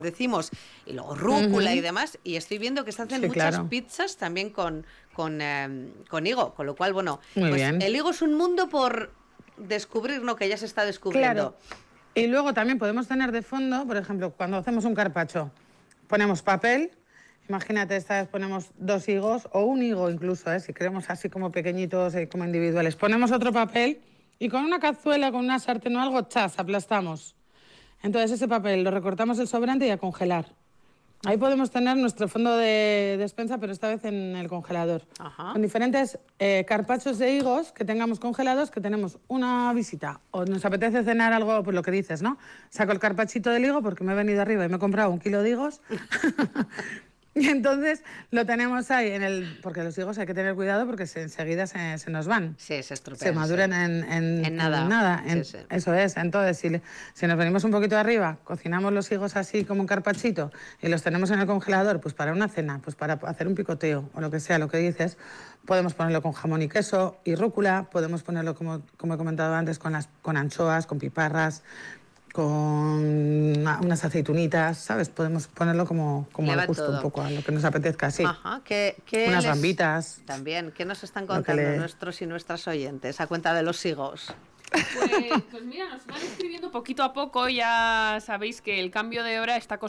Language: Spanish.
decimos, y luego rúcula y demás, y estoy viendo que se hacen muchas pizzas también con higo, con lo cual, bueno, Muy pues bien. el higo es un mundo por descubrir, ¿no? Que ya se está descubriendo. Claro. Y luego también podemos tener de fondo, por ejemplo, cuando hacemos un carpaccio, ponemos papel, imagínate, esta vez ponemos 2 higos, o un higo incluso, si queremos así como pequeñitos, como individuales. Ponemos otro papel y con una cazuela, con una sartén o algo, chas, aplastamos. Entonces ese papel lo recortamos el sobrante y a congelar. Ahí podemos tener nuestro fondo de despensa, pero esta vez en el congelador. Ajá. Con diferentes carpachos de higos que tengamos congelados, que tenemos una visita o nos apetece cenar algo, pues lo que dices, ¿no? Saco el carpachito del higo porque me he venido arriba y me he comprado 1 kilo de higos. Y entonces lo tenemos ahí porque los higos hay que tener cuidado porque enseguida se nos van. Sí, se estropean. Se maduran en nada. Sí. Eso es. Entonces, si nos venimos un poquito arriba, cocinamos los higos así como un carpachito y los tenemos en el congelador, pues para una cena, pues para hacer un picoteo o lo que sea, lo que dices, podemos ponerlo con jamón y queso y rúcula, podemos ponerlo, como he comentado antes, con anchoas, con piparras, con unas aceitunitas, ¿sabes? Podemos ponerlo como al gusto, todo. Un poco a lo que nos apetezca, sí. Ajá, unas gambitas. También, ¿qué nos están contando nuestros y nuestras oyentes a cuenta de los higos? Pues mira, nos van escribiendo poquito a poco. Ya sabéis que el cambio de hora está costando